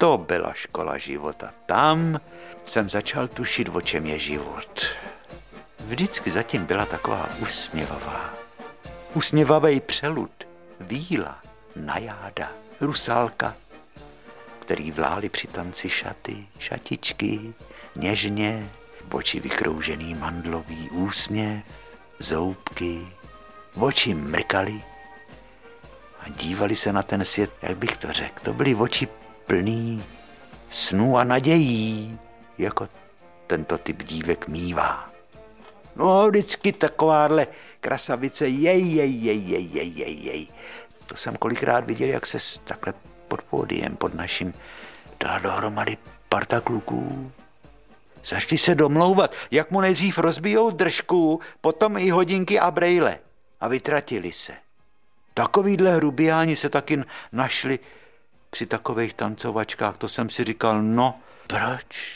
To byla škola života. Tam jsem začal tušit, o čem je život. Vždycky zatím byla taková usměvavá. Usměvavý přelud, víla, najáda, rusálka, který vlály při tanci šaty, šatičky, něžně, oči vykroužený mandlový úsměv, zoubky, oči mrkaly a dívali se na ten svět, jak bych to řekl, to byly oči plný snů a nadějí, jako tento typ dívek mívá. No vždycky takováhle krasavice, jej. To jsem kolikrát viděl, jak se takhle pod pódiem, pod naším, dala dohromady parta kluků. Zašli se domlouvat, jak mu nejdřív rozbijou držku, potom i hodinky a brejle. A vytratili se. Takovýhle hrubiáni se taky našli při takových tancovačkách. To jsem si říkal, no proč?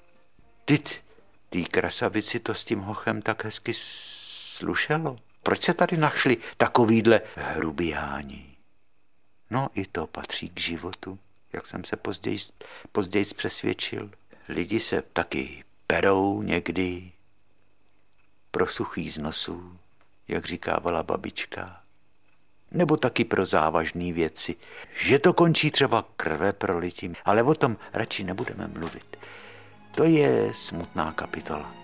Tý krasavici to s tím hochem tak hezky slušelo. Proč se tady našli takovýhle hrubiáni? No i to patří k životu, jak jsem se později přesvědčil. Lidi se taky perou někdy pro suchý z nosu, jak říkávala babička. Nebo taky pro závažné věci, že to končí třeba krveprolitím, ale o tom radši nebudeme mluvit. To je smutná kapitola.